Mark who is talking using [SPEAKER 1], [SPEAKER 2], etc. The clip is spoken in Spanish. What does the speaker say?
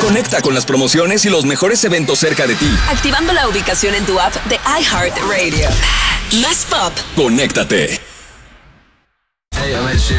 [SPEAKER 1] Conecta con las promociones y los mejores eventos cerca de ti.
[SPEAKER 2] Activando la ubicación en tu app de iHeartRadio. Más pop.
[SPEAKER 1] Conéctate.